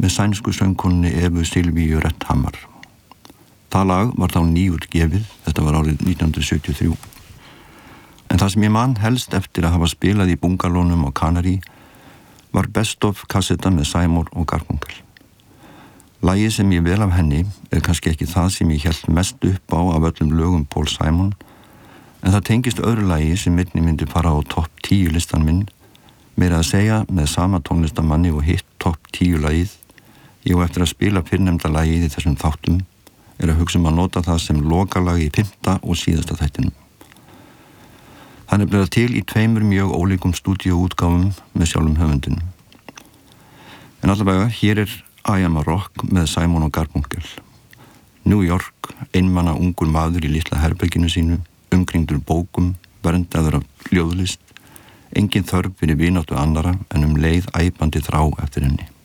með sænsku söngkonunni Evu Silvíu Retthamar. Það lag var þá nýútgefið, þetta var árið 1973. En það sem ég man helst eftir að hafa spilað í bungalónum á Kanari var Best of kassetta með Sæmór og Garfunkel. Lagið sem ég vel af henni kannski ekki það sem ég hélt mest upp á af öllum lögum Paul Simon, en það tengist öðru lagi sem minni myndi fara á topp 10 listan minn, meira að segja með sama tónlistamanni og hitt topp 10 lagið. Ég á eftir að spila fyrrnefnda lagið í þessum þáttum, að hugsa að nota það sem lokalagi í 5. og síðasta þættinum. Það er bleið til í 2 mjög ólíkum stúdíóútgáfum með sjálfum höfundinum. En allavega, hér I Am a Rock með Simon og Garfunkel. New York, einmana ungur maður í litla herberginu sínu, umkringdur bókum, verndaður af ljóðlist, engin þörf fyrir vináttu annara en leið æpandi þrá eftir henni.